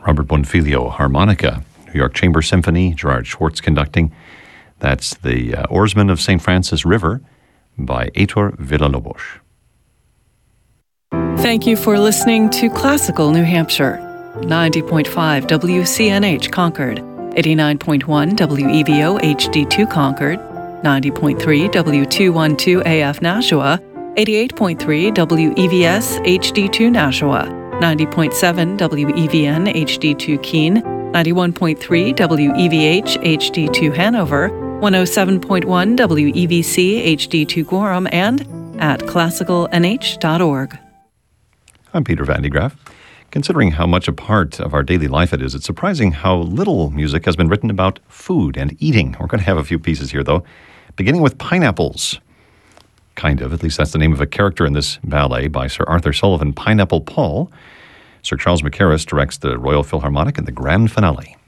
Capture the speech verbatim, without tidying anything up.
Robert Bonfiglio, harmonica. New York Chamber Symphony, Gerard Schwartz conducting. That's the uh, Oarsman of Saint Francis River by Heitor Villa-Lobos. Thank you for listening to Classical New Hampshire. ninety point five W C N H Concord, eighty-nine point one W E V O H D two Concord, ninety point three W two twelve A F Nashua, eighty-eight point three W E V S H D two Nashua, ninety point seven W E V N H D two Keene, ninety-one point three W E V H H D two Hanover, one oh seven point one W E V C H D two Gorham, and at classical n h dot org. I'm Peter Van de Graaff. Considering how much a part of our daily life it is, it's surprising how little music has been written about food and eating. We're going to have a few pieces here, though, beginning with pineapples. Kind of, at least that's the name of a character in this ballet by Sir Arthur Sullivan, Pineapple Paul. Sir Charles Mackerras directs the Royal Philharmonic in the grand finale.